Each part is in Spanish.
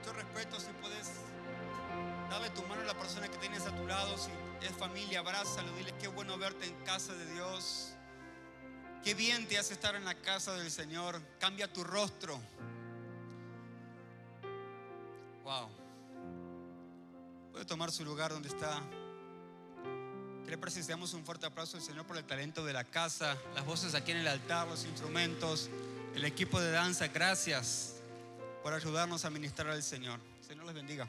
mucho respeto, si puedes darle tu mano a la persona que tienes a tu lado, si es familia, abrázalo, dile qué bueno verte en casa de Dios. Qué bien te hace estar en la casa del Señor. Cambia tu rostro. Wow. Puede tomar su lugar donde está. ¿Qué le parece si damos un fuerte aplauso al Señor por el talento de la casa, las voces aquí en el altar, los instrumentos, el equipo de danza? Gracias por ayudarnos a ministrar al Señor. Señor les bendiga.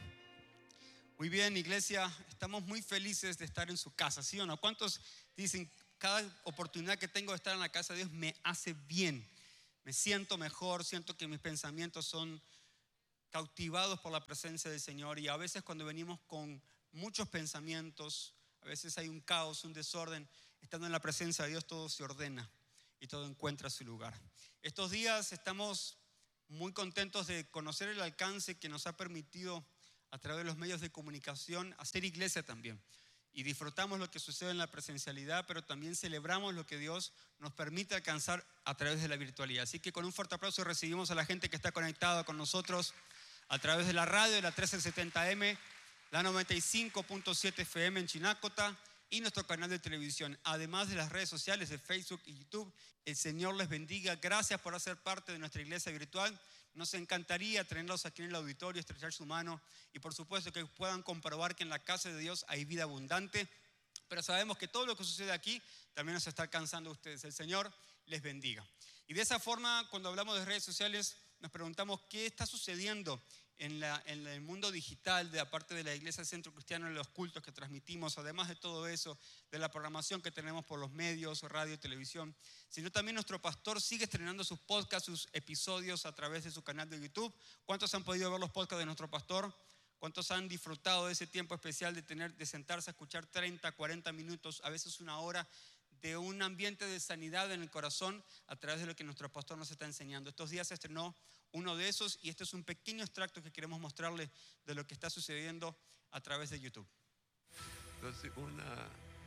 Muy bien, iglesia, estamos muy felices de estar en su casa, ¿sí o no? ¿Cuántos dicen, cada oportunidad que tengo de estar en la casa de Dios me hace bien? Me siento mejor, siento que mis pensamientos son cautivados por la presencia del Señor. Y a veces cuando venimos con muchos pensamientos, a veces hay un caos, un desorden. Estando en la presencia de Dios todo se ordena y todo encuentra su lugar. Estos días estamos muy contentos de conocer el alcance que nos ha permitido a través de los medios de comunicación hacer iglesia también. Y disfrutamos lo que sucede en la presencialidad, pero también celebramos lo que Dios nos permite alcanzar a través de la virtualidad. Así que con un fuerte aplauso recibimos a la gente que está conectada con nosotros a través de la radio, de la 1370M, la 95.7 FM en Chinacota y nuestro canal de televisión, además de las redes sociales de Facebook y YouTube. El Señor les bendiga. Gracias por hacer parte de nuestra iglesia virtual. Nos encantaría tenerlos aquí en el auditorio, estrechar su mano y por supuesto que puedan comprobar que en la casa de Dios hay vida abundante. Pero sabemos que todo lo que sucede aquí también nos está alcanzando a ustedes. El Señor les bendiga. Y de esa forma, cuando hablamos de redes sociales, nos preguntamos qué está sucediendo en el mundo digital, de aparte de la Iglesia Centro Cristiano, en los cultos que transmitimos, además de todo eso, de la programación que tenemos por los medios, radio, televisión, sino también nuestro pastor sigue estrenando sus podcasts, sus episodios a través de su canal de YouTube. ¿Cuántos han podido ver los podcasts de nuestro pastor? ¿Cuántos han disfrutado de ese tiempo especial de sentarse a escuchar 30, 40 minutos, a veces una hora, de un ambiente de sanidad en el corazón a través de lo que nuestro pastor nos está enseñando? Estos días se estrenó uno de esos y este es un pequeño extracto que queremos mostrarles de lo que está sucediendo a través de YouTube. Entonces una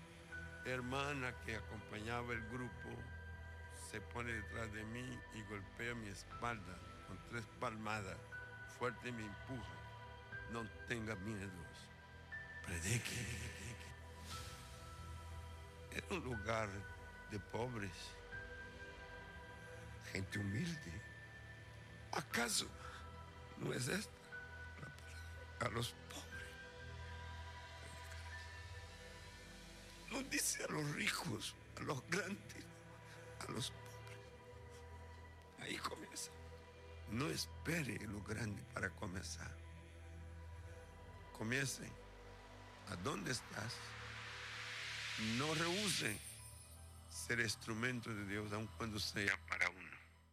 hermana que acompañaba el grupo se pone detrás de mí y golpea mi espalda con 3 palmadas fuerte y me empuja. No tenga miedo, predique. Era un lugar de pobres, gente humilde. ¿Acaso no es esta la palabra a los pobres? No dice a los ricos, a los grandes, a los pobres. Ahí comienza. No espere lo grande para comenzar. Comience. ¿A dónde estás? No rehúse ser instrumento de Dios, aun cuando sea para uno.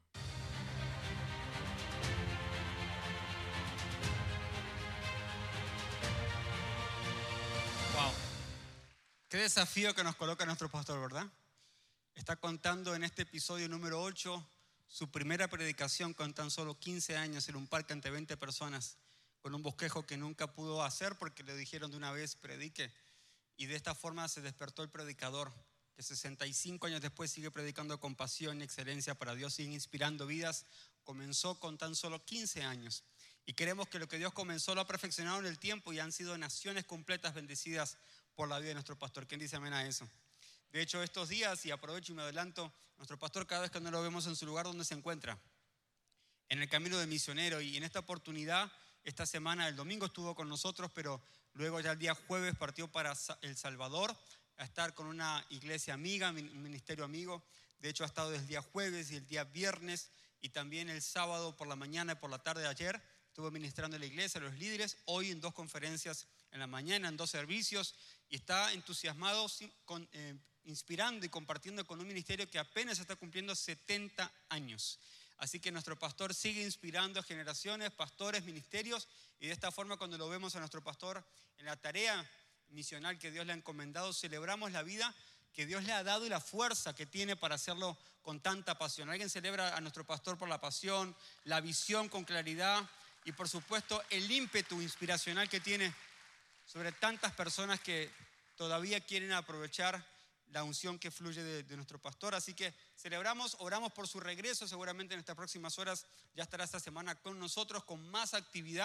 Wow. Qué desafío que nos coloca nuestro pastor, ¿verdad? Está contando en este episodio número 8 su primera predicación con tan solo 15 años en un parque ante 20 personas, con un bosquejo que nunca pudo hacer porque le dijeron de una vez, predique. Y de esta forma se despertó el predicador, que 65 años después sigue predicando con pasión y excelencia para Dios, sigue inspirando vidas. Comenzó con tan solo 15 años. Y queremos que lo que Dios comenzó lo ha perfeccionado en el tiempo y han sido naciones completas bendecidas por la vida de nuestro pastor. ¿Quién dice amén a eso? De hecho, estos días, y aprovecho y me adelanto, nuestro pastor cada vez que no lo vemos en su lugar donde se encuentra, en el camino de misionero. Y en esta oportunidad, esta semana, el domingo estuvo con nosotros, pero luego ya el día jueves partió para El Salvador a estar con una iglesia amiga, un ministerio amigo. De hecho, ha estado desde el día jueves y el día viernes y también el sábado por la mañana y por la tarde de ayer. Estuvo ministrando en la iglesia, a los líderes, hoy en 2 conferencias en la mañana, en 2 servicios, y está entusiasmado, inspirando y compartiendo con un ministerio que apenas está cumpliendo 70 años. Así que nuestro pastor sigue inspirando a generaciones, pastores, ministerios, y de esta forma cuando lo vemos a nuestro pastor en la tarea misional que Dios le ha encomendado, celebramos la vida que Dios le ha dado y la fuerza que tiene para hacerlo con tanta pasión. Alguien celebra a nuestro pastor por la pasión, la visión con claridad y por supuesto el ímpetu inspiracional que tiene sobre tantas personas que todavía quieren aprovechar la unción que fluye de nuestro pastor. Así que celebramos, oramos por su regreso. Seguramente en estas próximas horas ya estará esta semana con nosotros con más actividad,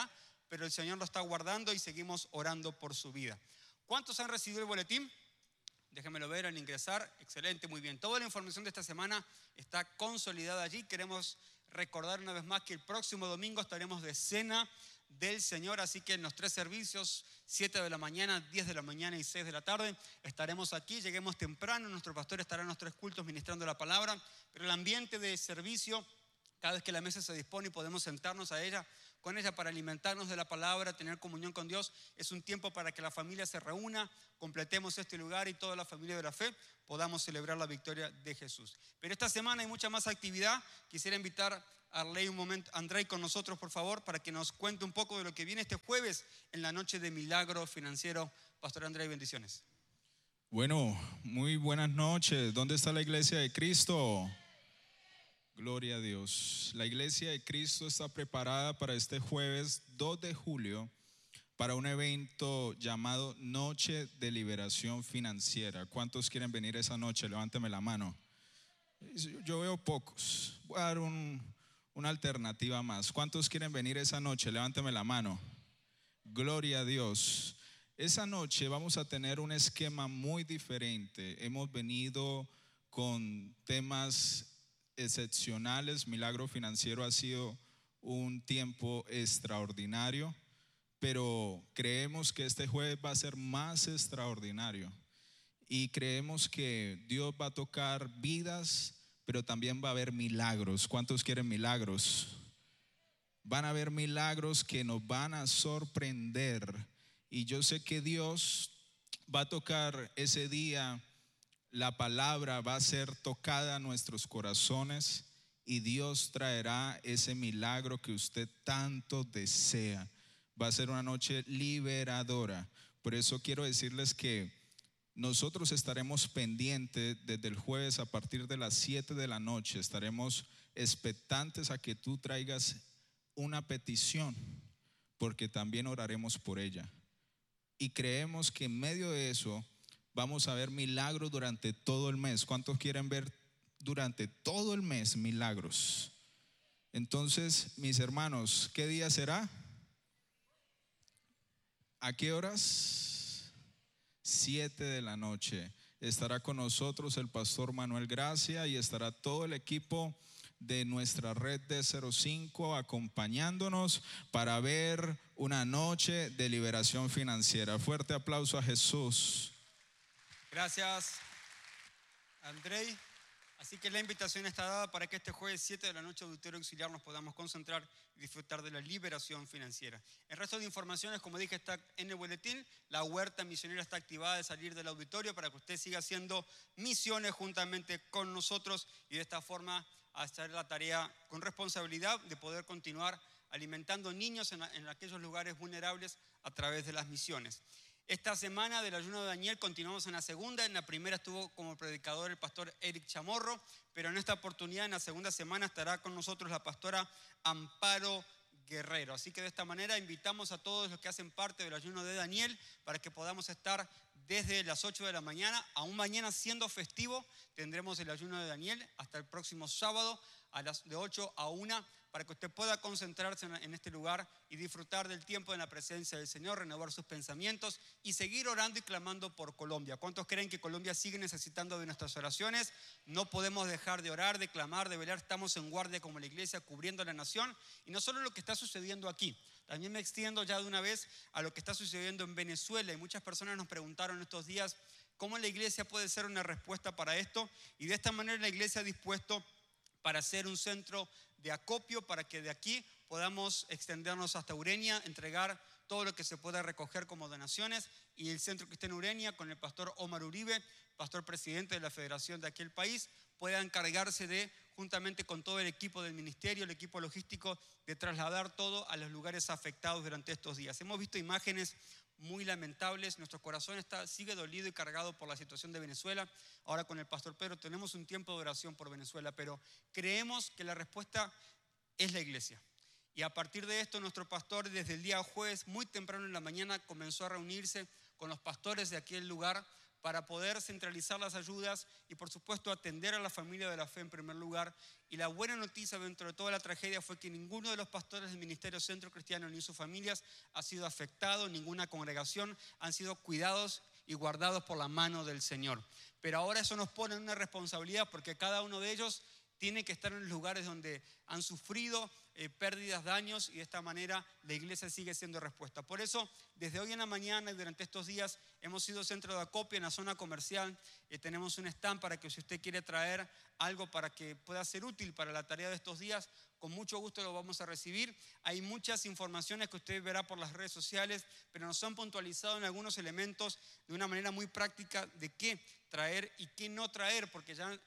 pero el Señor lo está guardando y seguimos orando por su vida. ¿Cuántos han recibido el boletín? Déjenmelo ver al ingresar. Excelente, muy bien. Toda la información de esta semana está consolidada allí. Queremos recordar una vez más que el próximo domingo estaremos de cena del Señor, así que en los 3 servicios, 7 de la mañana, 10 de la mañana y 6 de la tarde, estaremos aquí. Lleguemos temprano, nuestro pastor estará en los 3 cultos ministrando la palabra, pero el ambiente de servicio, cada vez que la mesa se dispone y podemos sentarnos con ella para alimentarnos de la palabra, tener comunión con Dios, es un tiempo para que la familia se reúna, completemos este lugar y toda la familia de la fe podamos celebrar la victoria de Jesús. Pero esta semana hay mucha más actividad. Quisiera invitar a Arley un momento, Andrei con nosotros por favor, para que nos cuente un poco de lo que viene este jueves en la noche de milagro financiero. Pastor Andrei, bendiciones. Bueno, muy buenas noches. ¿Dónde está la iglesia de Cristo? Gloria a Dios. La iglesia de Cristo está preparada para este jueves 2 de julio para un evento llamado Noche de Liberación Financiera. ¿Cuántos quieren venir esa noche? Levánteme la mano. Yo veo pocos. Voy a dar una alternativa más. ¿Cuántos quieren venir esa noche? Levánteme la mano. Gloria a Dios. Esa noche vamos a tener un esquema muy diferente. Hemos venido con temas excepcionales. Milagro Financiero ha sido un tiempo extraordinario, pero creemos que este jueves va a ser más extraordinario y creemos que Dios va a tocar vidas, pero también va a haber milagros. ¿Cuántos quieren milagros? Van a haber milagros que nos van a sorprender, y yo sé que Dios va a tocar ese día. La palabra va a ser tocada a nuestros corazones y Dios traerá ese milagro que usted tanto desea. Va a ser una noche liberadora. Por eso quiero decirles que nosotros estaremos pendientes desde el jueves a partir de las 7 de la noche. Estaremos expectantes a que tú traigas una petición, porque también oraremos por ella. Y creemos que en medio de eso vamos a ver milagros durante todo el mes. ¿Cuántos quieren ver durante todo el mes milagros? Entonces, mis hermanos, ¿qué día será? ¿A qué horas? 7 de la noche. Estará con nosotros el pastor Manuel Gracia y estará todo el equipo de nuestra red de 05 acompañándonos para ver una noche de liberación financiera. Fuerte aplauso a Jesús. Gracias, Andrei. Así que la invitación está dada para que este jueves 7 de la noche, Auditorio Auxiliar, nos podamos concentrar y disfrutar de la liberación financiera. El resto de informaciones, como dije, está en el boletín. La huerta misionera está activada de salir del auditorio para que usted siga haciendo misiones juntamente con nosotros y de esta forma hacer la tarea con responsabilidad de poder continuar alimentando niños en aquellos lugares vulnerables a través de las misiones. Esta semana del ayuno de Daniel continuamos en la segunda. En la primera estuvo como predicador el pastor Eric Chamorro, pero en esta oportunidad, en la segunda semana, estará con nosotros la pastora Amparo Guerrero. Así que de esta manera invitamos a todos los que hacen parte del ayuno de Daniel para que podamos estar desde las 8 de la mañana. Aún mañana, siendo festivo, tendremos el ayuno de Daniel hasta el próximo sábado de 8 a 1, para que usted pueda concentrarse en este lugar y disfrutar del tiempo en la presencia del Señor, renovar sus pensamientos y seguir orando y clamando por Colombia. ¿Cuántos creen que Colombia sigue necesitando de nuestras oraciones? No podemos dejar de orar, de clamar, de velar. Estamos en guardia como la iglesia, cubriendo la nación, y no solo lo que está sucediendo aquí. También me extiendo ya de una vez a lo que está sucediendo en Venezuela, y muchas personas nos preguntaron estos días cómo la iglesia puede ser una respuesta para esto, y de esta manera la iglesia ha dispuesto para ser un centro de acopio, para que de aquí podamos extendernos hasta Urenia, entregar todo lo que se pueda recoger como donaciones, y el centro que esté en Urenia, con el pastor Omar Uribe, pastor presidente de la federación de aquel país, pueda encargarse de, juntamente con todo el equipo del ministerio, el equipo logístico, de trasladar todo a los lugares afectados durante estos días. Hemos visto imágenes muy lamentables. Nuestro corazón sigue dolido y cargado por la situación de Venezuela. Ahora con el pastor Pedro tenemos un tiempo de oración por Venezuela, pero creemos que la respuesta es la iglesia. Y a partir de esto, nuestro pastor desde el día jueves, muy temprano en la mañana, comenzó a reunirse con los pastores de aquel lugar para poder centralizar las ayudas y por supuesto atender a la familia de la fe en primer lugar. Y la buena noticia dentro de toda la tragedia fue que ninguno de los pastores del Ministerio Centro Cristiano ni sus familias ha sido afectado, ninguna congregación han sido cuidados y guardados por la mano del Señor. Pero ahora eso nos pone en una responsabilidad porque cada uno de ellos tiene que estar en los lugares donde han sufrido pérdidas, daños, y de esta manera la iglesia sigue siendo respuesta. Por eso, desde hoy en la mañana y durante estos días hemos sido centro de acopio en la zona comercial. Tenemos un stand para que si usted quiere traer algo para que pueda ser útil para la tarea de estos días, con mucho gusto lo vamos a recibir. Hay muchas informaciones que usted verá por las redes sociales, pero nos han puntualizado en algunos elementos de una manera muy práctica de qué traer y qué no traer, porque ya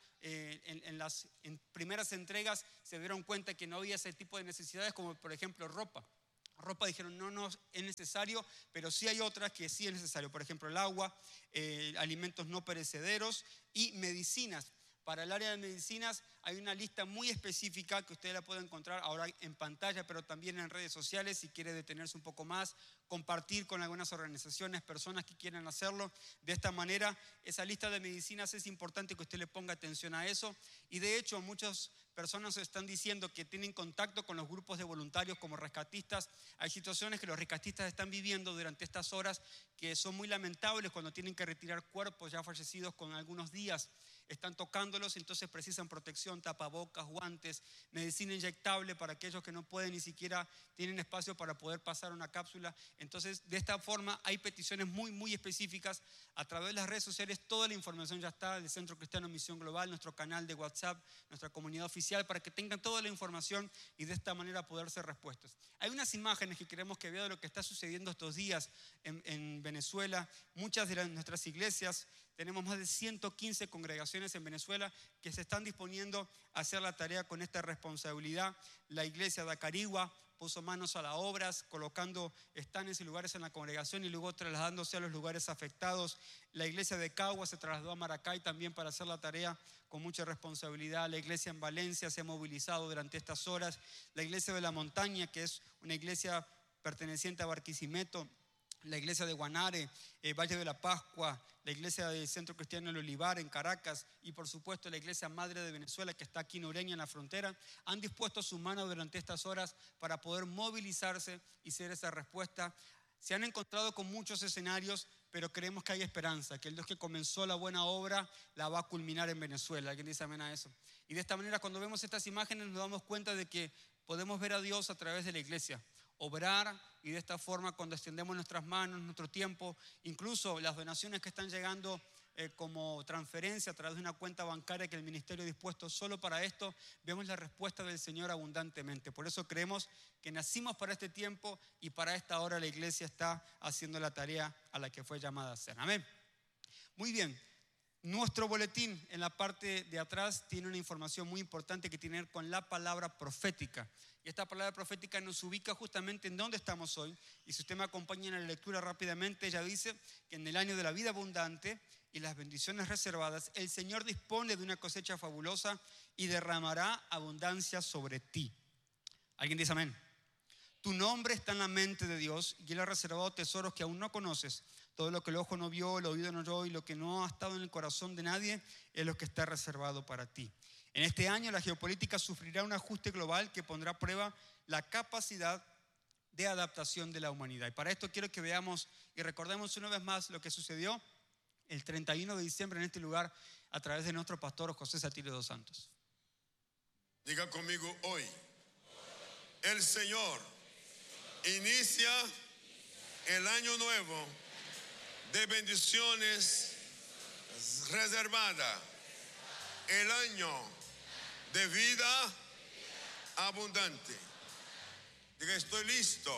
en primeras entregas se dieron cuenta que no había ese tipo de necesidades, como por ejemplo ropa. Dijeron no es necesario, pero sí hay otras que sí es necesario. Por ejemplo, el agua, alimentos no perecederos y medicinas. Para el área de medicinas hay una lista muy específica que usted la puede encontrar ahora en pantalla, pero también en redes sociales si quiere detenerse un poco más, compartir con algunas organizaciones, personas que quieran hacerlo. De esta manera, esa lista de medicinas es importante que usted le ponga atención a eso. Y de hecho, muchas personas están diciendo que tienen contacto con los grupos de voluntarios como rescatistas. Hay situaciones que los rescatistas están viviendo durante estas horas que son muy lamentables cuando tienen que retirar cuerpos ya fallecidos con algunos días. Están tocándolos, entonces precisan protección, tapabocas, guantes, medicina inyectable para aquellos que no pueden ni siquiera tienen espacio para poder pasar una cápsula. Entonces, de esta forma hay peticiones muy específicas. A través de las redes sociales toda la información ya está del Centro Cristiano Misión Global, nuestro canal de WhatsApp, nuestra comunidad oficial, para que tengan toda la información y de esta manera poder ser respuestas. Hay unas imágenes que queremos que vean de lo que está sucediendo estos días en Venezuela. Muchas de nuestras iglesias, tenemos más de 115 congregaciones en Venezuela que se están disponiendo a hacer la tarea con esta responsabilidad. La iglesia de Acarigua puso manos a las obras, colocando estanes y lugares en la congregación y luego trasladándose a los lugares afectados. La iglesia de Cagua se trasladó a Maracay también para hacer la tarea con mucha responsabilidad. La iglesia en Valencia se ha movilizado durante estas horas. La iglesia de la Montaña, que es una iglesia perteneciente a Barquisimeto, la iglesia de Guanare, Valle de la Pascua, la iglesia del Centro Cristiano El Olivar en Caracas y por supuesto la iglesia madre de Venezuela que está aquí en Ureña en la frontera, han dispuesto su mano durante estas horas para poder movilizarse y ser esa respuesta. Se han encontrado con muchos escenarios, pero creemos que hay esperanza, que el Dios que comenzó la buena obra la va a culminar en Venezuela. ¿Alguien dice amén a eso? Y de esta manera, cuando vemos estas imágenes nos damos cuenta de que podemos ver a Dios a través de la iglesia, obrar, y de esta forma cuando extendemos nuestras manos, nuestro tiempo, incluso las donaciones que están llegando como transferencia a través de una cuenta bancaria que el ministerio ha dispuesto solo para esto, vemos la respuesta del Señor abundantemente. Por eso creemos que nacimos para este tiempo y para esta hora la iglesia está haciendo la tarea a la que fue llamada a hacer. Amén. Muy bien. Nuestro boletín en la parte de atrás tiene una información muy importante que tiene que ver con la palabra profética. Y esta palabra profética nos ubica justamente en dónde estamos hoy. Y si usted me acompaña en la lectura rápidamente, ella dice que en el año de la vida abundante y las bendiciones reservadas, el Señor dispone de una cosecha fabulosa y derramará abundancia sobre ti. ¿Alguien dice amén? Tu nombre está en la mente de Dios y Él ha reservado tesoros que aún no conoces. Todo lo que el ojo no vio, el oído no oyó y lo que no ha estado en el corazón de nadie es lo que está reservado para ti. En este año la geopolítica sufrirá un ajuste global que pondrá a prueba la capacidad de adaptación de la humanidad. Y para esto quiero que veamos y recordemos una vez más lo que sucedió el 31 de diciembre en este lugar a través de nuestro pastor José Satirio dos Santos. Diga conmigo hoy. El Señor inicia el año nuevo de bendiciones reservada, el año de vida abundante. Diga, estoy listo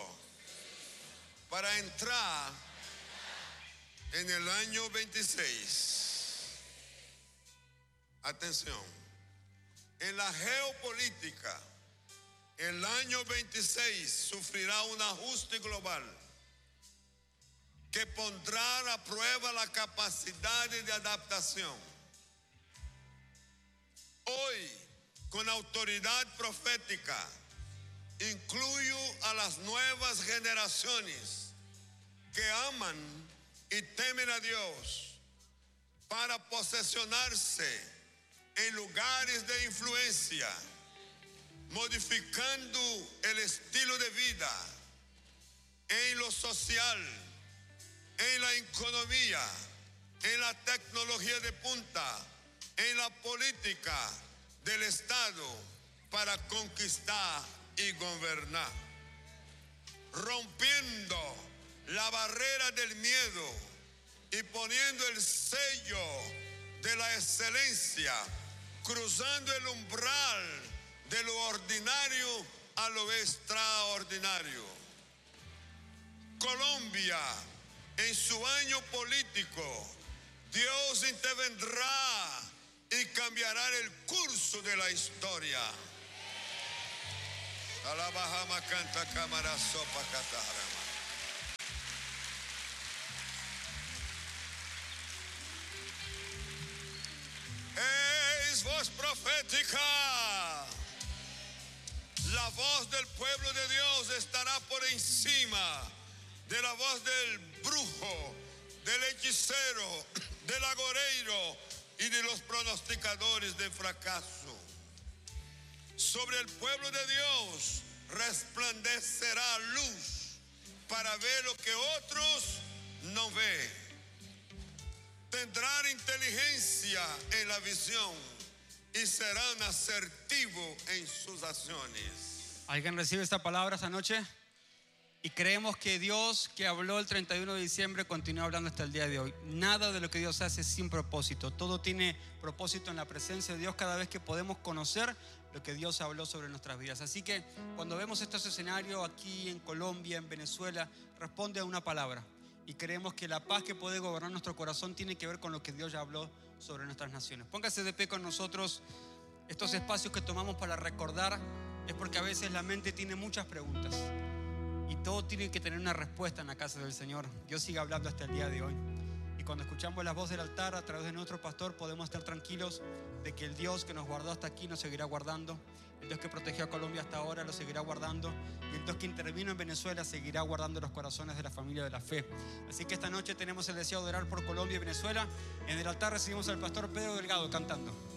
para entrar en el año 26. Atención, en la geopolítica, el año 26 sufrirá un ajuste global que pondrá a prueba la capacidad de adaptación. Hoy, con autoridad profética, incluyo a las nuevas generaciones que aman y temen a Dios, para posesionarse en lugares de influencia, modificando el estilo de vida en lo social, en la economía, en la tecnología de punta, en la política del Estado para conquistar y gobernar, rompiendo la barrera del miedo y poniendo el sello de la excelencia, cruzando el umbral de lo ordinario a lo extraordinario. Colombia, en su año político, Dios intervendrá y cambiará el curso de la historia. Alabahama canta cámara sopa catarama. Es voz profética. La voz del pueblo de Dios estará por encima de la voz del brujo, del hechicero, del agoreiro y de los pronosticadores de fracaso. Sobre el pueblo de Dios resplandecerá luz para ver lo que otros no ven. Tendrán inteligencia en la visión y serán asertivos en sus acciones. ¿Alguien recibe esta palabra esta noche? Y creemos que Dios, que habló el 31 de diciembre, continúa hablando hasta el día de hoy. Nada de lo que Dios hace es sin propósito. Todo tiene propósito en la presencia de Dios cada vez que podemos conocer lo que Dios habló sobre nuestras vidas. Así que cuando vemos estos escenarios aquí en Colombia, en Venezuela, responde a una palabra. Y creemos que la paz que puede gobernar nuestro corazón tiene que ver con lo que Dios ya habló sobre nuestras naciones. Póngase de pie con nosotros. Estos espacios que tomamos para recordar es porque a veces la mente tiene muchas preguntas. Y todo tiene que tener una respuesta en la casa del Señor. Dios sigue hablando hasta el día de hoy. Y cuando escuchamos la voz del altar a través de nuestro pastor, podemos estar tranquilos de que el Dios que nos guardó hasta aquí nos seguirá guardando. El Dios que protegió a Colombia hasta ahora lo seguirá guardando. Y el Dios que intervino en Venezuela seguirá guardando los corazones de la familia de la fe. Así que esta noche tenemos el deseo de orar por Colombia y Venezuela. En el altar recibimos al pastor Pedro Delgado cantando.